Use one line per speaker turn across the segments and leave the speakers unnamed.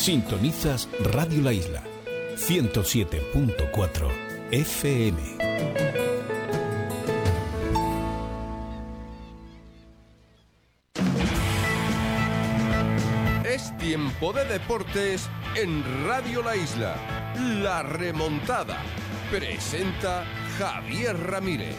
Sintonizas Radio La Isla, 107.4 FM.
Es tiempo de deportes en Radio La Isla. La remontada. Presenta Javier Ramírez.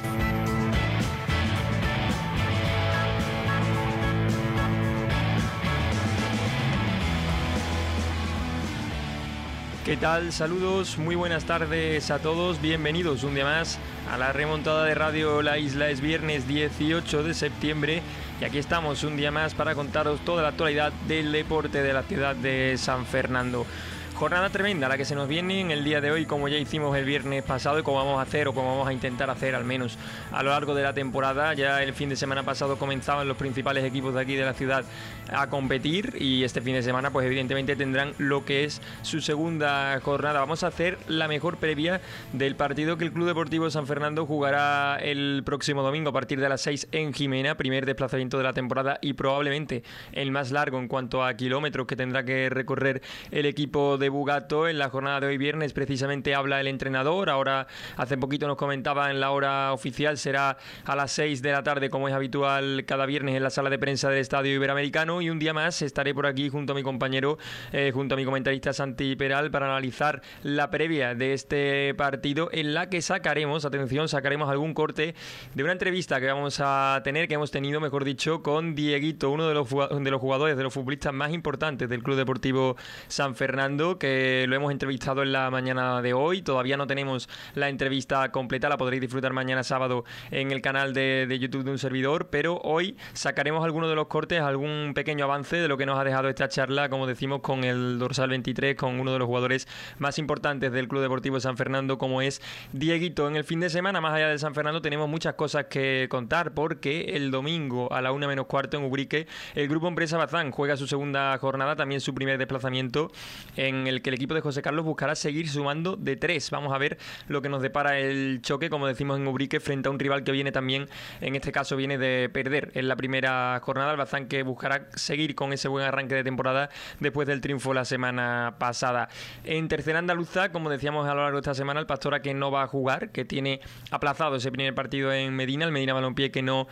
¿Qué tal? Saludos, muy buenas tardes a todos, bienvenidos un día más a la remontada de Radio La Isla. Es viernes 18 de septiembre y aquí estamos un día más para contaros toda la actualidad del deporte de la ciudad de San Fernando. Jornada tremenda la que se nos viene en el día de hoy, como ya hicimos el viernes pasado y como vamos a hacer o como vamos a intentar hacer al menos a lo largo de la temporada. Ya el fin de semana pasado comenzaban los principales equipos de aquí de la ciudad a competir y este fin de semana pues evidentemente tendrán lo que es su segunda jornada. Vamos a hacer la mejor previa del partido que el Club Deportivo San Fernando jugará el próximo domingo a partir de las 6 en Jimena, primer desplazamiento de la temporada y probablemente el más largo en cuanto a kilómetros que tendrá que recorrer el equipo de Bugato. En la jornada de hoy viernes precisamente habla el entrenador. Ahora hace poquito nos comentaba en la hora oficial, será a las 6 de la tarde como es habitual cada viernes en la sala de prensa del Estadio Iberoamericano, y un día más estaré por aquí junto a mi compañero, junto a mi comentarista Santi Peral, para analizar la previa de este partido en la que sacaremos algún corte de una entrevista que vamos a tener, que hemos tenido mejor dicho, con Dieguito, uno de los jugadores, de los futbolistas más importantes del Club Deportivo San Fernando, que lo hemos entrevistado en la mañana de hoy. Todavía no tenemos la entrevista completa, la podréis disfrutar mañana sábado en el canal de YouTube de un servidor, pero hoy sacaremos algunos de los cortes, algún pequeño avance de lo que nos ha dejado esta charla, como decimos, con el dorsal 23, con uno de los jugadores más importantes del Club Deportivo San Fernando, como es Dieguito. En el fin de semana, más allá de San Fernando, tenemos muchas cosas que contar, porque el domingo a la 1 menos cuarto en Ubrique, el Grupo Empresa Bazán juega su segunda jornada, también su primer desplazamiento, en el que el equipo de José Carlos buscará seguir sumando de 3. Vamos a ver lo que nos depara el choque, como decimos en Ubrique, frente a un rival que viene también, en este caso viene de perder en la primera jornada, el Bazán, que buscará seguir con ese buen arranque de temporada después del triunfo la semana pasada. En tercera andaluza, como decíamos a lo largo de esta semana, el Pastora, que no va a jugar, que tiene aplazado ese primer partido en Medina, el Medina Balompié,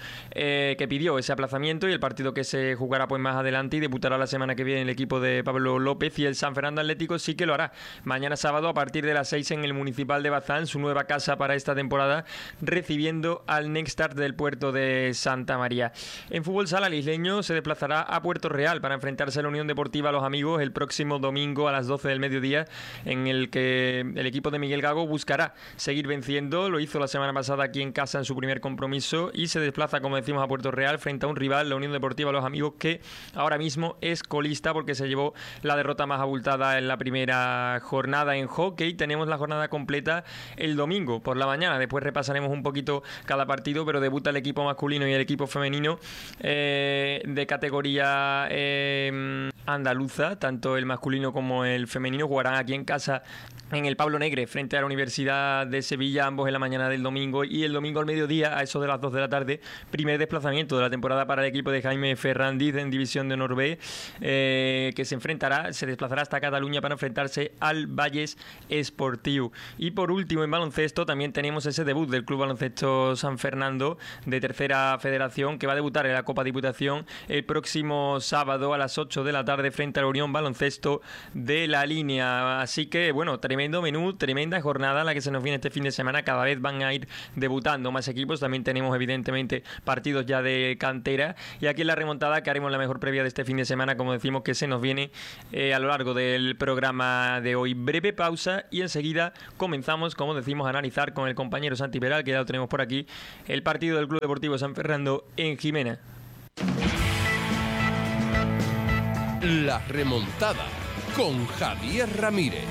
que pidió ese aplazamiento, y el partido que se jugará pues más adelante y debutará la semana que viene el equipo de Pablo López. Y el San Fernando Atlético sí que lo hará mañana sábado a partir de las 6 en el Municipal de Bazán, su nueva casa para esta temporada, recibiendo al Nextart del puerto de Santa María. En fútbol sala, el isleño se desplazará a Puerto Real para enfrentarse a la Unión Deportiva Los Amigos el próximo domingo a las 12 del mediodía, en el que el equipo de Miguel Gago buscará seguir venciendo. Lo hizo la semana pasada aquí en casa en su primer compromiso y se desplaza, como decimos, a Puerto Real frente a un rival, la Unión Deportiva Los Amigos, que ahora mismo es colista porque se llevó la derrota más abultada en la primera jornada. En hockey tenemos la jornada completa el domingo por la mañana, después repasaremos un poquito cada partido, pero debuta el equipo masculino y el equipo femenino de categoría andaluza, tanto el masculino como el femenino jugarán aquí en casa en el Pablo Negre frente a la Universidad de Sevilla, ambos en la mañana del domingo, y el domingo al mediodía, a eso de las 2 de la tarde, primer desplazamiento de la temporada para el equipo de Jaime Ferrandiz en División de Honor B, que se desplazará hasta Cataluña para enfrentarse al Valles Esportiu. Y por último, en baloncesto también tenemos ese debut del Club Baloncesto San Fernando de tercera federación, que va a debutar en la Copa Diputación el próximo sábado a las 8 de la tarde frente a la Unión Baloncesto de La Línea. Así que bueno, tremendo menú, tremenda jornada la que se nos viene este fin de semana. Cada vez van a ir debutando más equipos. También tenemos evidentemente partidos ya de cantera, y aquí en la remontada que haremos la mejor previa de este fin de semana, como decimos, que se nos viene a lo largo del programa de hoy. Breve pausa y enseguida comenzamos, como decimos, a analizar con el compañero Santi Peral, que ya lo tenemos por aquí, el partido del Club Deportivo San Fernando en Jimena.
La remontada con Javier Ramírez.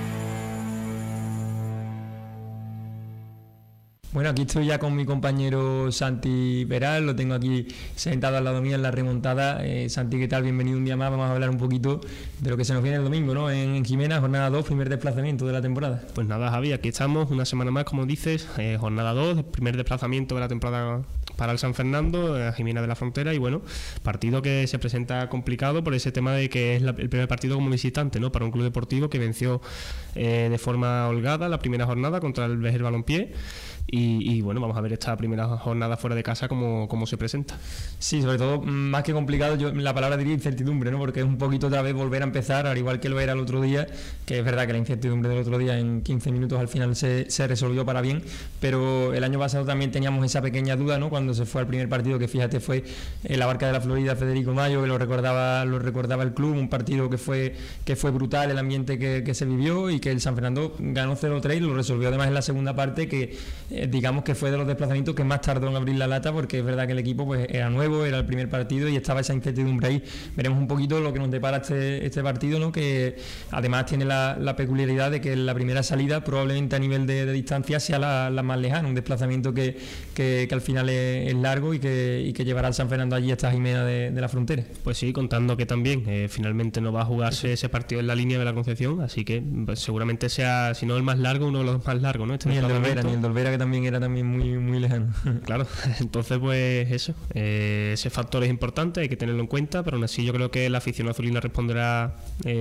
Bueno, aquí estoy ya con mi compañero Santi Peral, lo tengo aquí sentado al lado mío en la remontada. Santi, ¿qué tal? Bienvenido un día más. Vamos a hablar un poquito de lo que se nos viene el domingo, ¿no? En Jimena, jornada 2, primer desplazamiento de la temporada.
Pues nada, Javi, aquí estamos, una semana más, como dices, jornada 2, primer desplazamiento de la temporada para el San Fernando, Jimena de la Frontera, y bueno, partido que se presenta complicado por ese tema de que es el primer partido como visitante, ¿no? Para un club deportivo que venció de forma holgada la primera jornada contra el Vejer Balompié. Y bueno, vamos a ver esta primera jornada fuera de casa cómo se presenta.
Sí, sobre todo, más que complicado, yo la palabra diría incertidumbre, ¿no? Porque es un poquito otra vez volver a empezar, al igual que lo era el otro día, que es verdad que la incertidumbre del otro día en 15 minutos al final se resolvió para bien, pero el año pasado también teníamos esa pequeña duda, ¿no? Cuando se fue al primer partido, que fíjate fue en la Barca de la Florida, Federico Mayo, que lo recordaba el club, un partido que fue brutal, el ambiente que se vivió, y que el San Fernando ganó 0-3 y lo resolvió además en la segunda parte, que digamos que fue de los desplazamientos que más tardó en abrir la lata, porque es verdad que el equipo pues era nuevo, era el primer partido y estaba esa incertidumbre ahí. Veremos un poquito lo que nos depara este partido, ¿no? Que además tiene la peculiaridad de que la primera salida probablemente a nivel de distancia sea la más lejana, un desplazamiento que al final es largo y que llevará al San Fernando allí hasta Jimena de la Frontera.
Pues sí, contando que también finalmente no va a jugarse ese partido en la línea de la Concepción, así que pues, seguramente sea, si no el más largo, uno de los más largos, ¿no?
Ni el de Olvera, que también era muy, muy lejano.
Claro, entonces pues eso, ese factor es importante, hay que tenerlo en cuenta, pero aún así yo creo que la afición azulina responderá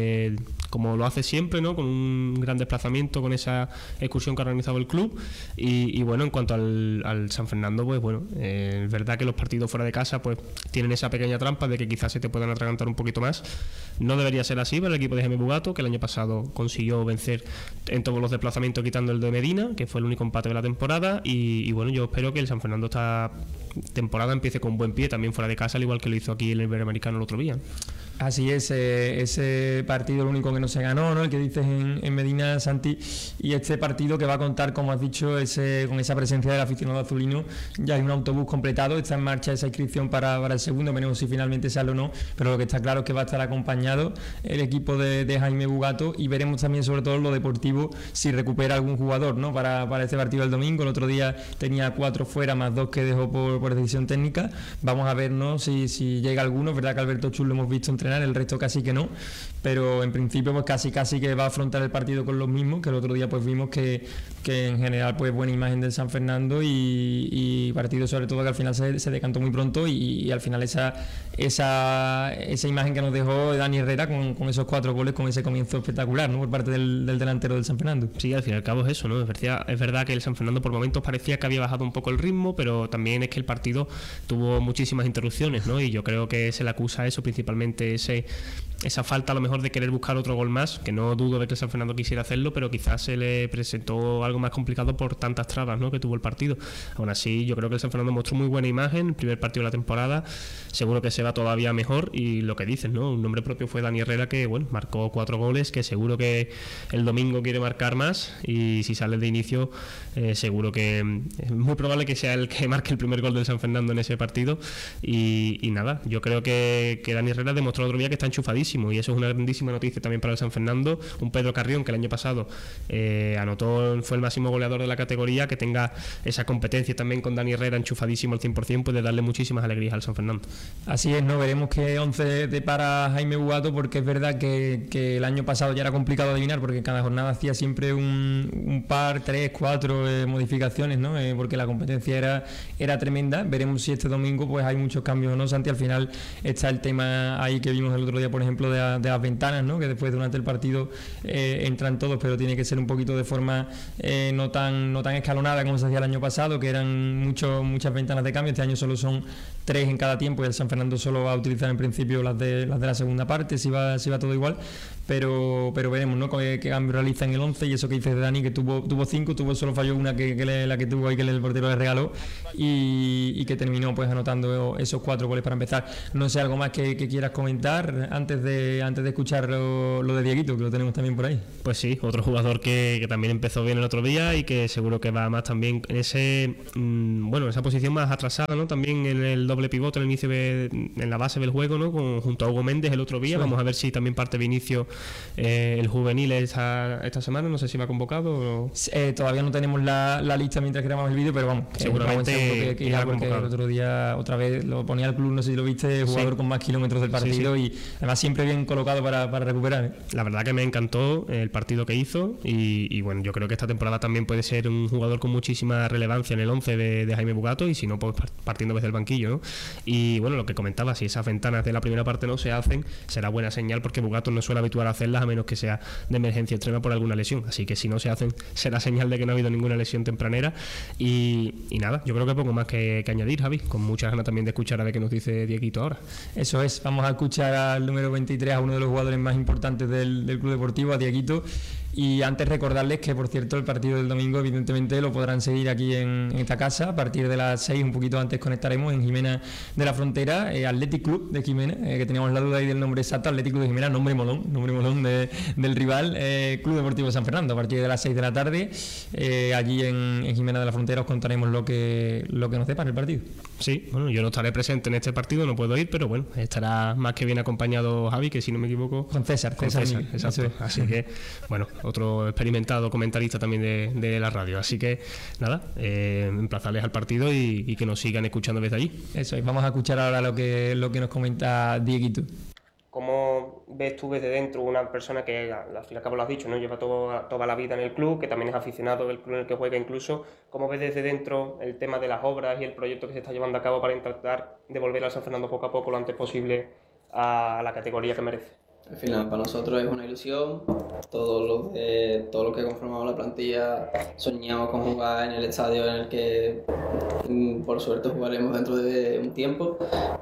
como lo hace siempre, ¿no? Con un gran desplazamiento, con esa excursión que ha organizado el club. Y bueno, en cuanto al San Fernando, pues bueno, es verdad que los partidos fuera de casa pues tienen esa pequeña trampa de que quizás se te puedan atragantar un poquito más. No debería ser así para el equipo de Jaime Bugato, que el año pasado consiguió vencer en todos los desplazamientos, quitando el de Medina, que fue el único empate de la temporada. Y bueno, yo espero que el San Fernando esta temporada empiece con buen pie, también fuera de casa, al igual que lo hizo aquí el Iberoamericano el otro día.
Así es, ese partido el único que no se ganó, ¿no? El que dices en Medina, Santi, y este partido que va a contar, como has dicho, con esa presencia del aficionado azulino. Ya hay un autobús completado, está en marcha esa inscripción para el segundo, veremos si finalmente sale o no, pero lo que está claro es que va a estar acompañado el equipo de Jaime Bugato, y veremos también sobre todo lo deportivo, si recupera algún jugador, ¿no? Para este partido del domingo. El otro día tenía 4 fuera, más 2 que dejó por decisión técnica. Vamos a ver, ¿no? si llega alguno. Es verdad que Alberto Chul lo hemos visto entrenar, el resto casi que no, pero en principio pues casi que va a afrontar el partido con los mismos, que el otro día pues vimos que en general pues buena imagen del San Fernando, y partido sobre todo que al final se decantó muy pronto, y al final esa imagen que nos dejó Dani Herrera con esos 4 goles, con ese comienzo espectacular, ¿no? Por parte del delantero del San Fernando.
Sí, al fin y al cabo es eso, ¿no? Es verdad que el San Fernando por momentos parecía que había bajado un poco el ritmo, pero también es que el partido tuvo muchísimas interrupciones, ¿no? Y yo creo que se le acusa eso, principalmente esa falta a lo mejor de querer buscar otro gol más, que no dudo de que el San Fernando quisiera hacerlo, pero quizás se le presentó algo más complicado por tantas trabas, ¿no? Que tuvo el partido. Aún así, yo creo que el San Fernando mostró muy buena imagen el primer partido de la temporada, seguro que se va todavía mejor, y lo que dicen, ¿no? Un nombre propio fue Dani Herrera, que bueno, marcó 4 goles, que seguro que el domingo quiere marcar más, y si sale de inicio seguro que es muy probable que sea el que marque el primer gol del San Fernando en ese partido. Y nada, yo creo que Dani Herrera demostró el otro día que está enchufadísimo, y eso es una grandísima noticia también para el San Fernando. Un Pedro Carrión, que el año pasado fue el máximo goleador de la categoría, que tenga esa competencia también con Dani Herrera enchufadísimo al 100%, puede darle muchísimas alegrías al San Fernando.
Así es, ¿no? Veremos qué 11 depara Jaime Bugato, porque es verdad que el año pasado ya era complicado adivinar, porque cada jornada hacía siempre un par, 3, 4 modificaciones, ¿no? Porque la competencia era tremenda. Veremos si este domingo pues hay muchos cambios o no, Santi. Al final está el tema ahí que vimos el otro día, por ejemplo, de las ventanas, ¿no? Que después durante el partido entran todos, pero tiene que ser un poquito de forma no tan escalonada como se hacía el año pasado, que eran muchas ventanas de cambio. Este año solo son 3 en cada tiempo, y el San Fernando solo va a utilizar en principio las de la segunda parte, si va todo igual, pero veremos, ¿no? Qué cambio realiza en el 11, y eso que dices de Dani, que tuvo 5, solo falló una la que tuvo ahí, que el portero le regaló, y que terminó pues anotando esos 4 goles para empezar. No sé, algo más que quieras comentar antes de escuchar lo de Dieguito, que lo tenemos también por ahí.
Pues sí, otro jugador que también empezó bien el otro día, y que seguro que va más también en esa posición más atrasada, ¿no? También en el doble pivote, en el inicio en la base del juego, ¿no? Junto a Hugo Méndez el otro día. Sí. Vamos a ver si también parte Vinicio el juvenil esta semana, no sé si va convocado o...
Todavía no tenemos la lista mientras grabamos el vídeo, pero vamos,
seguramente
irá porque el otro día otra vez lo ponía el club, no sé si lo viste, jugador con más kilómetros del partido y además siempre bien colocado para recuperar.
La verdad que me encantó el partido que hizo y bueno, yo creo que esta temporada también puede ser un jugador con muchísima relevancia en el 11 de Jaime Bugato, y si no, pues partiendo desde el banquillo, ¿no? Y bueno, lo que comentaba, si esas ventanas de la primera parte no se hacen, será buena señal, porque Bugato no suele habituar a hacerlas a menos que sea de emergencia extrema por alguna lesión, así que si no se hacen será señal de que no ha habido ninguna lesión tempranera. Y nada, yo creo que poco más que añadir, Javi, con muchas ganas también de escuchar a ver qué nos dice Dieguito ahora.
Eso es, vamos a escuchar al número 23, a uno de los jugadores más importantes del Club Deportivo, a Dieguito. Y antes recordarles que, por cierto, el partido del domingo evidentemente lo podrán seguir aquí en esta casa a partir de las 6, un poquito antes conectaremos en Jimena de la Frontera, Athletic Club de Jimena, que teníamos la duda ahí del nombre exacto, Athletic Club de Jimena, nombre molón del rival, Club Deportivo San Fernando, a partir de las 6 de la tarde, allí en Jimena de la Frontera os contaremos lo que nos depara el partido.
Sí, bueno, yo no estaré presente en este partido, no puedo ir, pero bueno, estará más que bien acompañado Javi, que si no me equivoco...
Con César,
exacto. Así que, bueno, otro experimentado comentarista también de la radio. Así que, nada, emplazarles al partido y que nos sigan escuchando desde allí.
Eso es, vamos a escuchar ahora lo que nos comenta Dieguito.
¿Cómo ves tú desde dentro una persona que, al fin y al cabo lo has dicho, ¿no? Lleva toda la vida en el club, que también es aficionado del club en el que juega incluso? ¿Cómo ves desde dentro el tema de las obras y el proyecto que se está llevando a cabo para intentar devolver al San Fernando poco a poco lo antes posible a la categoría que merece?
Al final, para nosotros es una ilusión. Todos los que conformamos la plantilla soñamos con jugar en el estadio en el que, por suerte, jugaremos dentro de un tiempo.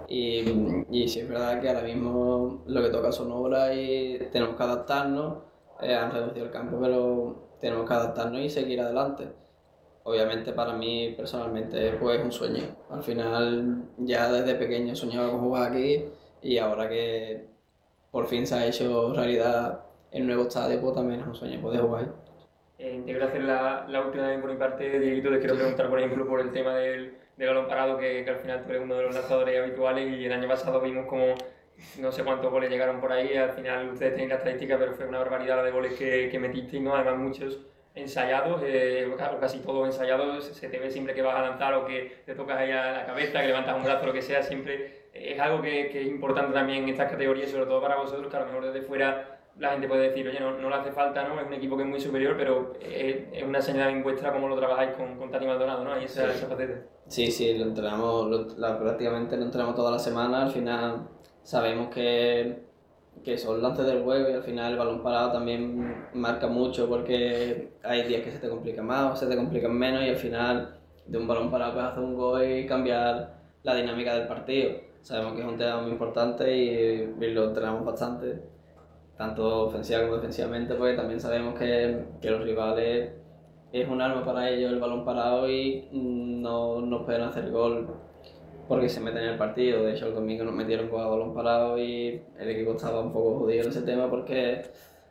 Y sí es verdad que ahora mismo lo que toca son obras y tenemos que adaptarnos. Han reducido el campo, pero tenemos que adaptarnos y seguir adelante. Obviamente, para mí personalmente, pues es un sueño. Al final, ya desde pequeño soñaba con jugar aquí, y ahora que por fin se ha hecho realidad el nuevo estadio, pues también es un sueño poder jugar ahí.
Te quiero hacer la última vez por mi parte, Dieguito. Te quiero preguntar, por ejemplo, por el tema del balón parado, que al final tú eres uno de los lanzadores habituales, y el año pasado vimos como no sé cuántos goles llegaron por ahí. Al final ustedes tienen la estadística, pero fue una barbaridad de goles que metiste, ¿no? Además muchos ensayados, casi todos ensayados. Se te ve siempre que vas a lanzar o que te tocas ahí a la cabeza, que levantas un brazo, lo que sea, siempre es algo que es importante también en estas categorías, sobre todo para vosotros, que a lo mejor desde fuera la gente puede decir, oye, no le hace falta, ¿no? Es un equipo que es muy superior, pero es una señal en vuestra cómo lo trabajáis con Tani Maldonado, ¿no? Ahí esa faceta.
Sí, lo entrenamos, prácticamente lo entrenamos toda la semana. Al final sabemos que son lances del juego, y al final el balón parado también marca mucho, porque hay días que se te complican más o se te complican menos, y al final de un balón parado puedes hacer un gol y cambiar la dinámica del partido. Sabemos que es un tema muy importante y lo entrenamos bastante, tanto ofensiva como defensivamente, porque también sabemos que los rivales es un arma para ellos el balón parado, y no nos pueden hacer gol porque se meten en el partido. De hecho, el domingo nos metieron con el balón parado y el equipo estaba un poco jodido en ese tema, porque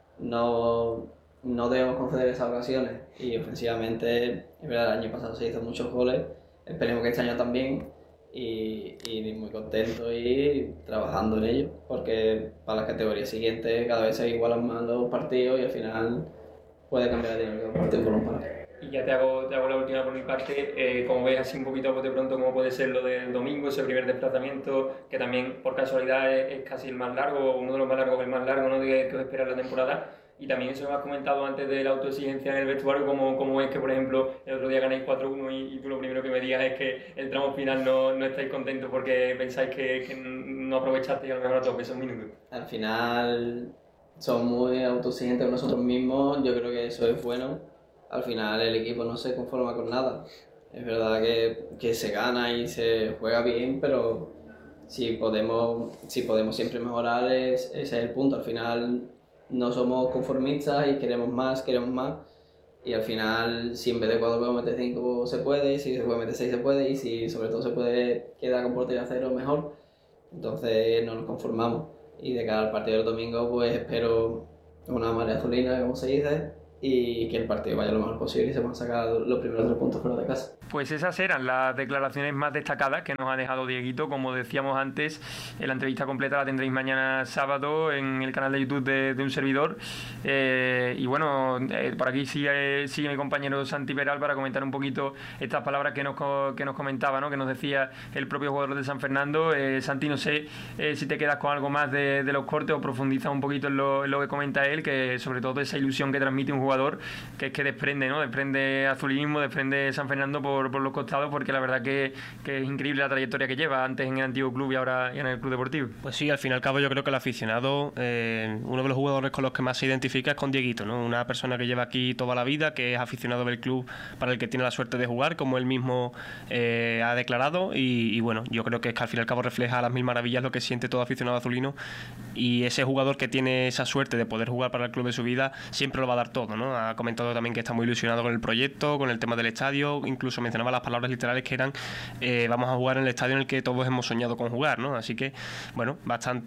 no debemos conceder esas ocasiones. Y ofensivamente, es verdad, el año pasado se hizo muchos goles, esperemos que este año también, y muy contento y trabajando en ello, porque para las categorías siguientes cada vez se igualan más los partidos y al final puede cambiar la dinámica del partido por un parado.
Y ya te hago la última por mi parte. Como ves así un poquito a bote pronto cómo puede ser lo del domingo, ese primer desplazamiento, que también por casualidad es casi el más largo, uno de los más largos, el más largo, ¿no?, que os espera la temporada. Y también eso que has comentado antes de la autoexigencia en el vestuario, como es que, por ejemplo, el otro día ganáis 4-1 y tú lo primero que me digas es que el tramo final no estáis contentos porque pensáis que no aprovechasteis a lo mejor a tope esos minutos.
Al final somos muy autoexigentes con nosotros mismos, yo creo que eso es bueno. Al final el equipo no se conforma con nada. Es verdad que se gana y se juega bien, pero si podemos siempre mejorar, ese es el punto. Al final no somos conformistas y queremos más, y al final si en vez de 4 podemos meter 5 se puede, si se puede meter 6 se puede, y si sobre todo se puede quedar con portería cero mejor. Entonces no nos conformamos, y de cara al partido del domingo pues espero una marea azulina, como se dice, y que el partido vaya lo mejor posible y se van a sacar los primeros 3 puntos fuera de casa.
Pues esas eran las declaraciones más destacadas que nos ha dejado Dieguito. Como decíamos antes, la entrevista completa la tendréis mañana sábado en el canal de YouTube de un servidor. Y bueno, por aquí sigue mi compañero Santi Peral para comentar un poquito estas palabras que nos comentaba, ¿no? Que nos decía el propio jugador de San Fernando. Santi, no sé si te quedas con algo más de los cortes o profundizas un poquito en lo que comenta él, que sobre todo esa ilusión que transmite un jugador, que es que desprende, ¿no? Desprende azulismo, desprende San Fernando por los costados, porque la verdad que es increíble la trayectoria que lleva, antes en el antiguo club y ahora en el club deportivo.
Pues sí, al fin y al cabo yo creo que el aficionado, uno de los jugadores con los que más se identifica es con Dieguito, ¿no? Una persona que lleva aquí toda la vida, que es aficionado del club para el que tiene la suerte de jugar, como él mismo ha declarado, y bueno, yo creo que es que al fin y al cabo refleja a las mil maravillas lo que siente todo aficionado azulino, y ese jugador que tiene esa suerte de poder jugar para el club de su vida siempre lo va a dar todo, ¿no? Ha comentado también que está muy ilusionado con el proyecto, con el tema del estadio, incluso mencionaba las palabras literales que eran vamos a jugar en el estadio en el que todos hemos soñado con jugar, ¿no? Así que, bueno,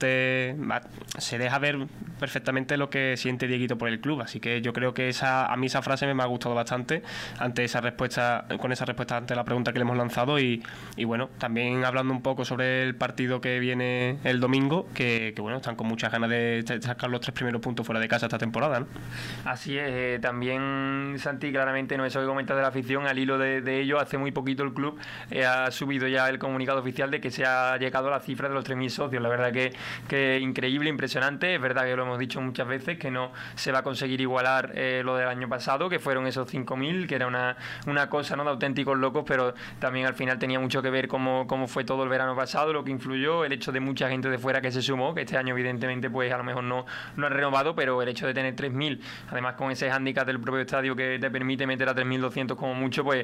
se deja ver perfectamente lo que siente Dieguito por el club, así que yo creo que a mí esa frase me ha gustado bastante con esa respuesta ante la pregunta que le hemos lanzado y bueno, también hablando un poco sobre el partido que viene el domingo, que bueno, están con muchas ganas de sacar los 3 primeros puntos fuera de casa esta temporada, ¿no?
Así es, también Santi, claramente, no, eso que comentas de la afición, al hilo de ello, hace muy poquito el club ha subido ya el comunicado oficial de que se ha llegado a la cifra de los 3.000 socios. La verdad que increíble, impresionante. Es verdad que lo hemos dicho muchas veces, que no se va a conseguir igualar lo del año pasado, que fueron esos 5.000, que era una cosa, ¿no?, de auténticos locos, pero también al final tenía mucho que ver cómo fue todo el verano pasado, lo que influyó, el hecho de mucha gente de fuera que se sumó, que este año evidentemente pues a lo mejor no han renovado, pero el hecho de tener 3.000, además con ese hándicap del propio estadio que te permite meter a 3.200 como mucho, pues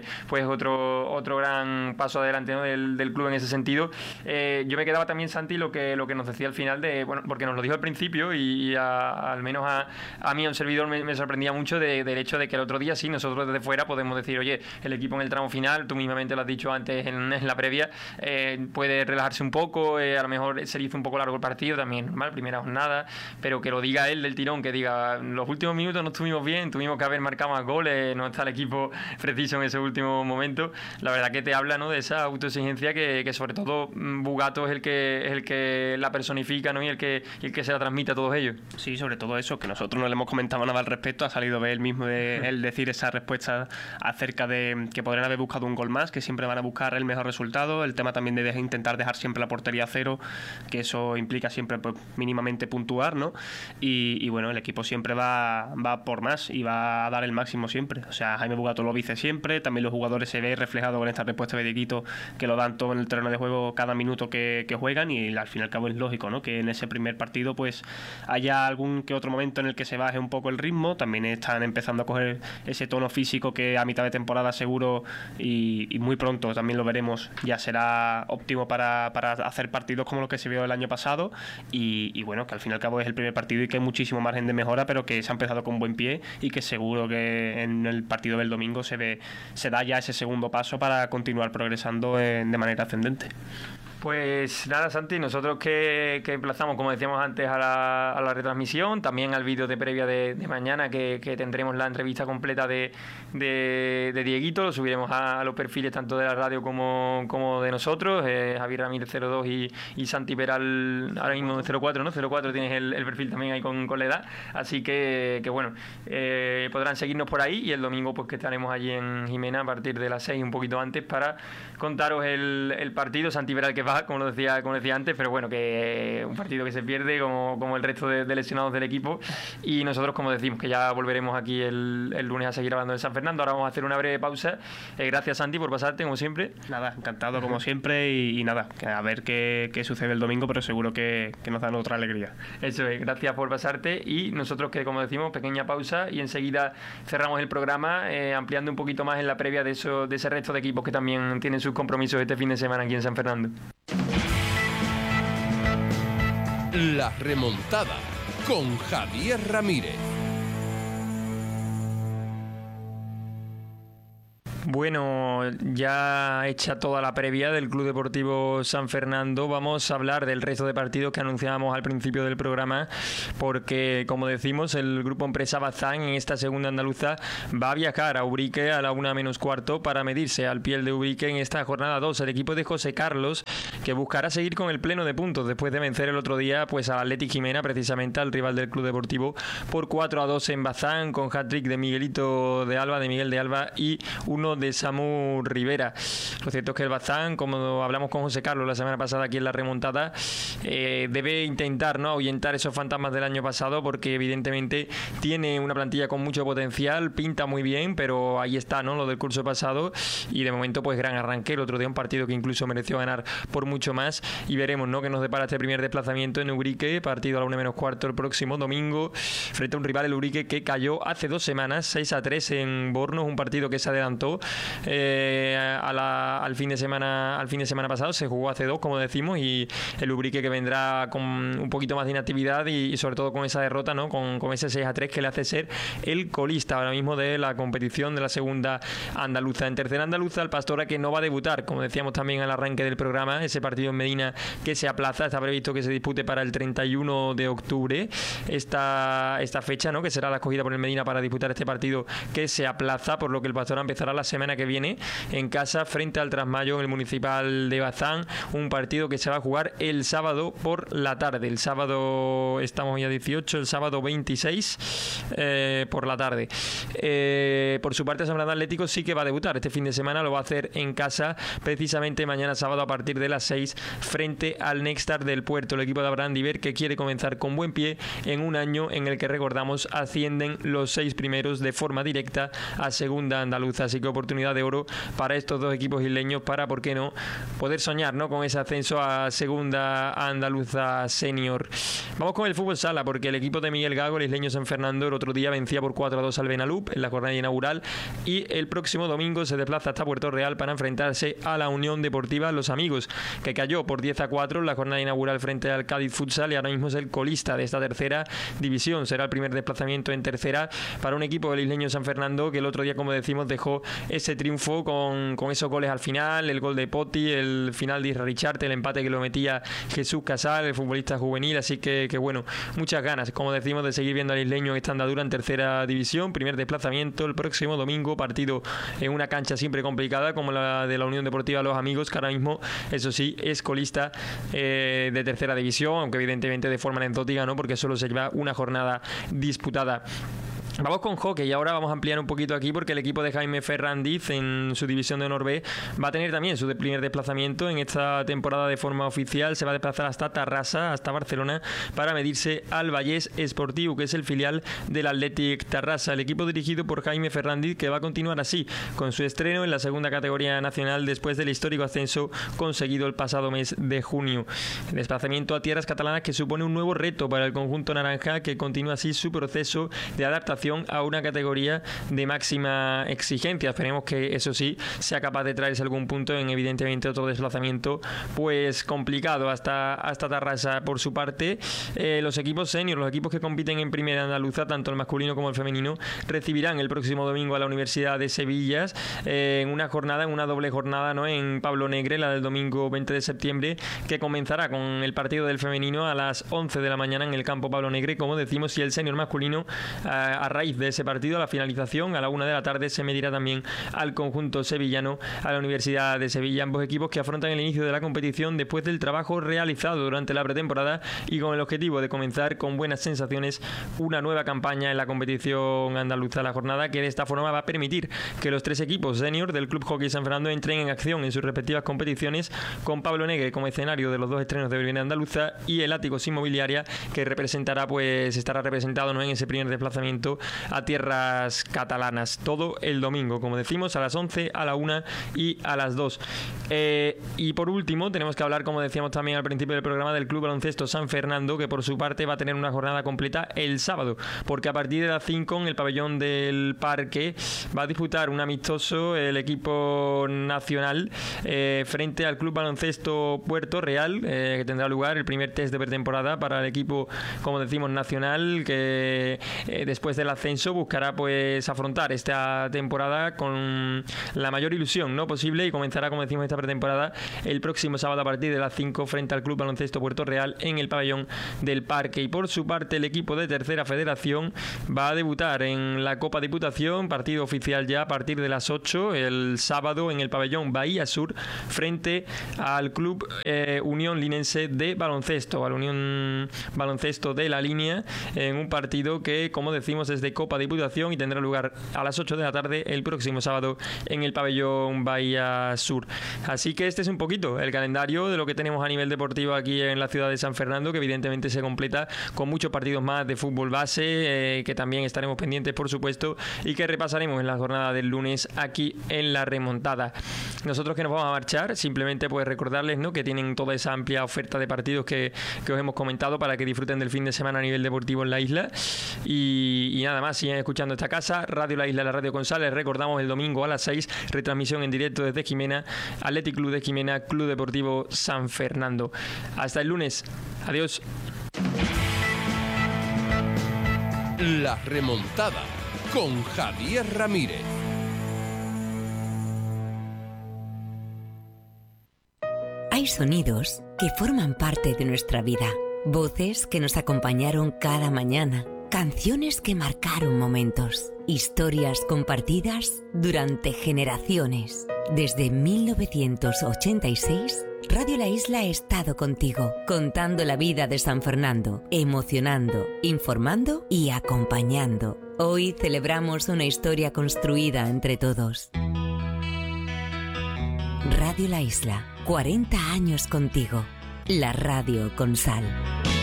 otro gran paso adelante, ¿no?, del club en ese sentido. Yo me quedaba también, Santi, lo que nos decía al final, bueno, porque nos lo dijo al principio y al menos a mí, a un servidor, me sorprendía mucho del hecho de que el otro día sí, nosotros desde fuera podemos decir, oye, el equipo en el tramo final, tú mismamente lo has dicho antes en la previa, puede relajarse un poco, a lo mejor se le hizo un poco largo el partido, también normal, primera jornada, pero que lo diga él del tirón, que diga, los últimos minutos no estuvimos bien, tuvimos que haber marcado más goles, no está el equipo preciso en ese último momento. La verdad que te habla, ¿no?, de esa autoexigencia que sobre todo Bugato es el que la personifica, ¿no?, y el que se la transmite a todos ellos.
Sí, sobre todo eso, que nosotros no le hemos comentado nada al respecto, ha salido de él mismo él decir esa respuesta acerca de que podrían haber buscado un gol más, que siempre van a buscar el mejor resultado, el tema también de intentar dejar siempre la portería a cero, que eso implica siempre pues, mínimamente puntuar, ¿no? Y bueno, el equipo siempre va por más y va a dar el máximo siempre, o sea, Jaime Bugato lo dice siempre, también los jugadores se ve reflejado con esta respuesta de Dieguito, que lo dan todo en el terreno de juego cada minuto que juegan, y al fin y al cabo es lógico, ¿no?, que en ese primer partido pues haya algún que otro momento en el que se baje un poco el ritmo. También están empezando a coger ese tono físico que a mitad de temporada seguro y muy pronto también lo veremos, ya será óptimo para hacer partidos como los que se vio el año pasado, y bueno, que al fin y al cabo es el primer partido y que hay muchísimo margen de mejora, pero que se ha empezado con buen pie y que seguro que en el partido del domingo se da ya ese segundo paso para continuar progresando de manera ascendente.
Pues nada, Santi, nosotros que emplazamos, como decíamos antes, a la retransmisión, también al vídeo de previa de mañana, que tendremos la entrevista completa de Dieguito, lo subiremos a los perfiles tanto de la radio como de nosotros, Javier Ramírez 02 y Santi Peral, ahora mismo 04, ¿no? 04 tienes el perfil también ahí con la edad, así que bueno, podrán seguirnos por ahí, y el domingo pues que estaremos allí en Jimena a partir de las 6, un poquito antes, para contaros el partido. Santi Peral que va, como decía antes, pero bueno, que un partido que se pierde como el resto de lesionados del equipo, y nosotros, como decimos, que ya volveremos aquí el lunes a seguir hablando de San Fernando. Ahora vamos a hacer una breve pausa. Gracias, Santi, por pasarte, como siempre.
Nada, encantado como siempre, y nada, a ver qué sucede el domingo, pero seguro que nos dan otra alegría.
Eso es, gracias por pasarte, y nosotros, que como decimos, pequeña pausa y enseguida cerramos el programa ampliando un poquito más en la previa de ese resto de equipos que también tienen sus compromisos este fin de semana aquí en San Fernando.
La remontada con Javier Ramírez.
Bueno, ya hecha toda la previa del Club Deportivo San Fernando, vamos a hablar del resto de partidos que anunciábamos al principio del programa, porque, como decimos, el Grupo Empresa Bazán en esta segunda andaluza va a viajar a Ubrique a la 1:15 para medirse al Piel de Ubrique en esta jornada 2. El equipo de José Carlos, que buscará seguir con el pleno de puntos después de vencer el otro día pues al Athletic Jimena, precisamente al rival del Club Deportivo, por 4-2 en Bazán, con hat-trick de Miguel de Alba y uno de Samu Rivera. Lo cierto es que el Bazán, como hablamos con José Carlos la semana pasada aquí en la remontada, debe intentar, ¿no?, ahuyentar esos fantasmas del año pasado, porque evidentemente tiene una plantilla con mucho potencial, pinta muy bien, pero ahí está, ¿no?, lo del curso pasado, y de momento pues gran arranque. El otro día un partido que incluso mereció ganar por mucho más, y veremos, ¿no?, que nos depara este primer desplazamiento en Ubrique, partido a la 1:15 el próximo domingo, frente a un rival, el Ubrique, que cayó hace 2 semanas 6-3 en Bornos, un partido que se adelantó al fin de semana pasado. Se jugó hace 2, como decimos, y el Ubrique, que vendrá con un poquito más de inactividad y sobre todo con esa derrota, ¿no?, con ese 6-3 que le hace ser el colista ahora mismo de la competición de la segunda andaluza. En tercera andaluza, el Pastora, que no va a debutar, como decíamos también al arranque del programa, ese partido en Medina que se aplaza, está previsto que se dispute para el 31 de octubre esta fecha, ¿no?, que será la escogida por el Medina para disputar este partido, que se aplaza, por lo que el Pastora empezará la semana que viene en casa frente al Trasmayo en el Municipal de Bazán, un partido que se va a jugar el sábado por la tarde. El sábado, estamos ya 18, el sábado 26 por la tarde. Por su parte, San Fernando Atlético sí que va a debutar este fin de semana, lo va a hacer en casa precisamente mañana sábado a partir de las 6 frente al Nextar del Puerto, el equipo de Abraham Diver, que quiere comenzar con buen pie en un año en el que, recordamos, ascienden los 6 primeros de forma directa a segunda andaluza. Así que oportunidad de oro para estos dos equipos isleños para, ¿por qué no?, poder soñar, ¿no?, con ese ascenso a segunda andaluza senior. Vamos con el fútbol sala, porque el equipo de Miguel Gago, el isleño San Fernando, el otro día vencía por 4-2 al Benalup en la jornada inaugural, y el próximo domingo se desplaza hasta Puerto Real para enfrentarse a la Unión Deportiva Los Amigos, que cayó por 10-4 en la jornada inaugural frente al Cádiz Futsal, y ahora mismo es el colista de esta tercera división. Será el primer desplazamiento en tercera para un equipo del isleño San Fernando, que el otro día, como decimos, dejó ese triunfo con esos goles al final, el gol de Poti, el final de Isra Richarte, el empate que lo metía Jesús Casal, el futbolista juvenil. Así que bueno, muchas ganas, como decimos, de seguir viendo al isleño en esta andadura en tercera división. Primer desplazamiento el próximo domingo, partido en una cancha siempre complicada como la de la Unión Deportiva Los Amigos, que ahora mismo, eso sí, es colista de tercera división, aunque evidentemente de forma anecdótica, ¿no?, porque solo se lleva una jornada disputada. Vamos con hockey y ahora vamos a ampliar un poquito aquí, porque el equipo de Jaime Ferrandiz en su división de honor B va a tener también su primer desplazamiento en esta temporada de forma oficial. Se va a desplazar hasta Tarrasa, hasta Barcelona, para medirse al Vallés Esportiu, que es el filial del Athletic Tarrasa. El equipo dirigido por Jaime Ferrandiz, que va a continuar así con su estreno en la segunda categoría nacional después del histórico ascenso conseguido el pasado mes de junio. El desplazamiento a tierras catalanas que supone un nuevo reto para el conjunto naranja, que continúa así su proceso de adaptación a una categoría de máxima exigencia. Esperemos que, eso sí, sea capaz de traerse algún punto en, evidentemente, otro desplazamiento pues complicado hasta Tarrasa. Por su parte, los equipos senior, los equipos que compiten en primera andaluza, tanto el masculino como el femenino, recibirán el próximo domingo a la Universidad de Sevilla en una doble jornada, ¿no?, en Pablo Negre, la del domingo 20 de septiembre, que comenzará con el partido del femenino a las 11 de la mañana en el campo Pablo Negre, como decimos, y el senior masculino a raíz de ese partido, a la finalización, a la 1 de la tarde, se medirá también al conjunto sevillano, a la Universidad de Sevilla. Ambos equipos que afrontan el inicio de la competición después del trabajo realizado durante la pretemporada y con el objetivo de comenzar con buenas sensaciones una nueva campaña en la competición andaluza. La jornada, que de esta forma va a permitir que los 3 equipos senior del Club Hockey San Fernando entren en acción en sus respectivas competiciones, con Pablo Negre como escenario de los 2 estrenos de primera andaluza, y el Áticos Inmobiliaria, que estará representado, ¿no?, en ese primer desplazamiento a tierras catalanas. Todo el domingo, como decimos, a las 11, a la 1 y a las 2. Y por último, tenemos que hablar, como decíamos también al principio del programa, del Club Baloncesto San Fernando, que por su parte va a tener una jornada completa el sábado, porque a partir de las 5 en el pabellón del Parque va a disputar un amistoso el equipo nacional frente al Club Baloncesto Puerto Real, que tendrá lugar el primer test de pretemporada para el equipo, como decimos, nacional, que después de la ascenso buscará pues afrontar esta temporada con la mayor ilusión, ¿no?, posible, y comenzará, como decimos, esta pretemporada el próximo sábado a partir de las 5 frente al Club Baloncesto Puerto Real en el pabellón del Parque. Y por su parte, el equipo de Tercera Federación va a debutar en la Copa Diputación, partido oficial ya a partir de las 8 el sábado en el pabellón Bahía Sur frente al Club Unión Linense de Baloncesto, al Unión Baloncesto de la Línea, en un partido que, como decimos, es de Copa Diputación y tendrá lugar a las 8 de la tarde el próximo sábado en el pabellón Bahía Sur. Así que este es un poquito el calendario de lo que tenemos a nivel deportivo aquí en la ciudad de San Fernando, que evidentemente se completa con muchos partidos más de fútbol base, que también estaremos pendientes, por supuesto, y que repasaremos en la jornada del lunes aquí en La Remontada. Nosotros que nos vamos a marchar, simplemente pues recordarles, ¿no?, que tienen toda esa amplia oferta de partidos que os hemos comentado para que disfruten del fin de semana a nivel deportivo en la isla. Y nada más, siguen escuchando esta casa, Radio La Isla, la radio Consales. Recordamos el domingo a las 6, retransmisión en directo desde Jimena, Athletic Club de Jimena, Club Deportivo San Fernando. Hasta el lunes. Adiós.
La Remontada con Javier Ramírez.
Hay sonidos que forman parte de nuestra vida, voces que nos acompañaron cada mañana, canciones que marcaron momentos, historias compartidas durante generaciones. Desde 1986, Radio La Isla ha estado contigo, contando la vida de San Fernando, emocionando, informando y acompañando. Hoy celebramos una historia construida entre todos. Radio La Isla, 40 años contigo. La radio con sal.